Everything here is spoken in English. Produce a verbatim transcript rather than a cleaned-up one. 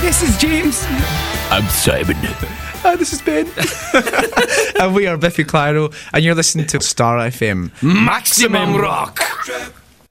This is James. I'm Simon. Uh, this is Ben. And we are Biffy Clyro, and you're listening to Star F M. Maximum Rock.